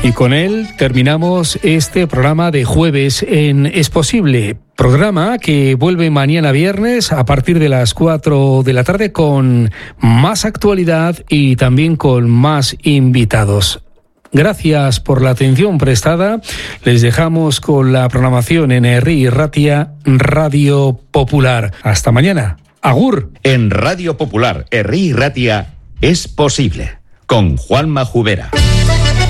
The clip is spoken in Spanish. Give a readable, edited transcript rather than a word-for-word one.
Y con él terminamos este programa de jueves en Es Posible. Programa que vuelve mañana viernes a partir de las 4 de la tarde con más actualidad y también con más invitados. Gracias por la atención prestada. Les dejamos con la programación en Herri Ratia Radio Popular. Hasta mañana. Agur. En Radio Popular, Herri Ratia, Es Posible, con Juanma Jubera.